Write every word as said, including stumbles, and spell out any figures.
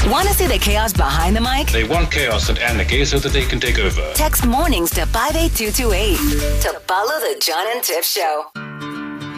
Want to see the chaos behind the mic? They want chaos and anarchy so that they can take over. Text mornings to five eight two two eight to follow the John and Tiff Show.